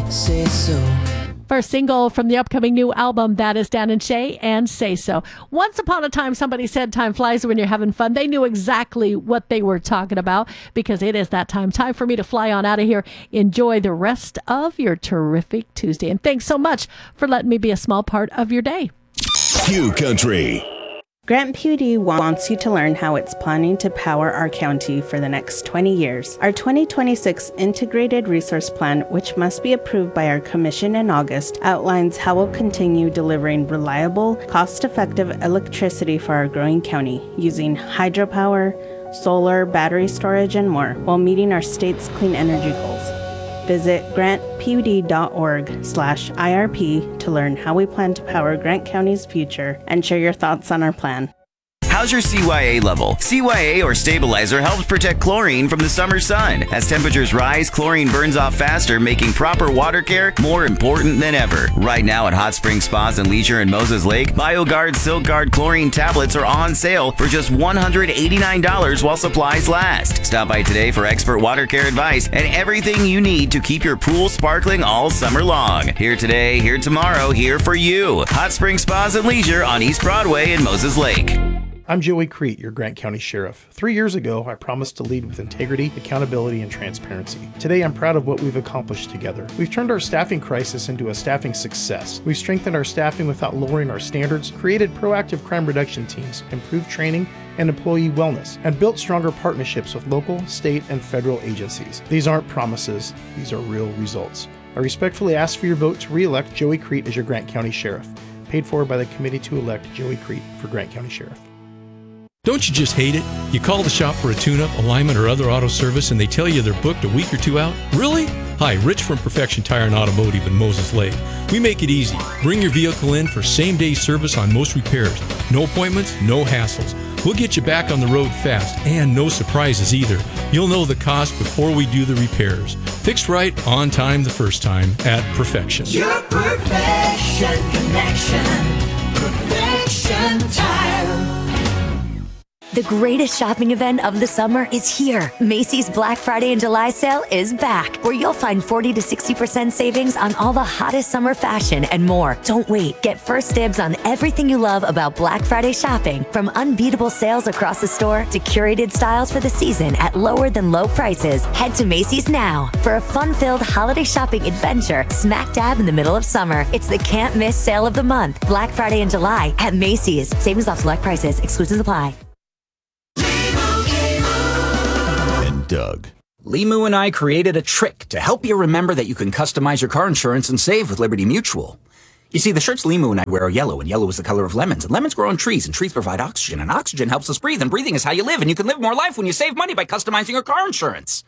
Say so. First single from the upcoming new album, that is Dan and Shay and Say So. Once upon a time, somebody said time flies when you're having fun. They knew exactly what they were talking about because it is that time. Time for me to fly on out of here. Enjoy the rest of your terrific Tuesday. And thanks so much for letting me be a small part of your day. Q Country. Grant PUD wants you to learn how it's planning to power our county for the next 20 years. Our 2026 Integrated Resource Plan, which must be approved by our commission in August, outlines how we'll continue delivering reliable, cost-effective electricity for our growing county using hydropower, solar, battery storage, and more, while meeting our state's clean energy goals. Visit grantpud.org/IRP to learn how we plan to power Grant County's future and share your thoughts on our plan. How's your CYA level? CYA or stabilizer helps protect chlorine from the summer sun. As temperatures rise, chlorine burns off faster, making proper water care more important than ever. Right now at Hot Spring Spas and Leisure in Moses Lake, BioGuard Silk Guard chlorine tablets are on sale for just $189 while supplies last. Stop by today for expert water care advice and everything you need to keep your pool sparkling all summer long. Here today, here tomorrow, here for you. Hot Spring Spas and Leisure on East Broadway in Moses Lake. I'm Joey Crete, your Grant County Sheriff. 3 years ago, I promised to lead with integrity, accountability, and transparency. Today, I'm proud of what we've accomplished together. We've turned our staffing crisis into a staffing success. We've strengthened our staffing without lowering our standards, created proactive crime reduction teams, improved training and employee wellness, and built stronger partnerships with local, state, and federal agencies. These aren't promises, these are real results. I respectfully ask for your vote to re-elect Joey Crete as your Grant County Sheriff. Paid for by the committee to elect Joey Crete for Grant County Sheriff. Don't you just hate it? You call the shop for a tune-up, alignment, or other auto service, and they tell you they're booked a week or two out? Really? Hi, Rich from Perfection Tire and Automotive in Moses Lake. We make it easy. Bring your vehicle in for same-day service on most repairs. No appointments, no hassles. We'll get you back on the road fast, and no surprises either. You'll know the cost before we do the repairs. Fixed right, on time the first time at Perfection. Your perfection connection. Perfection Tire. The greatest shopping event of the summer is here. Macy's Black Friday and July sale is back, where you'll find 40 to 60% savings on all the hottest summer fashion and more. Don't wait. Get first dibs on everything you love about Black Friday shopping, from unbeatable sales across the store to curated styles for the season at lower than low prices. Head to Macy's now for a fun-filled holiday shopping adventure smack dab in the middle of summer. It's the can't miss sale of the month. Black Friday and July at Macy's. Savings off select prices. Exclusions apply. Doug. Limu and I created a trick to help you remember that you can customize your car insurance and save with Liberty Mutual. You see, the shirts Limu and I wear are yellow, and yellow is the color of lemons, and lemons grow on trees, and trees provide oxygen, and oxygen helps us breathe, and breathing is how you live, and you can live more life when you save money by customizing your car insurance.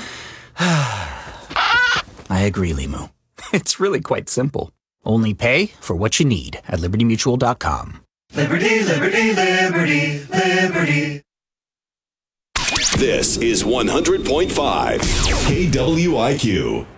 I agree, Limu. It's really quite simple. Only pay for what you need at libertymutual.com. Liberty, liberty, liberty, liberty. This is 100.5 KWIQ.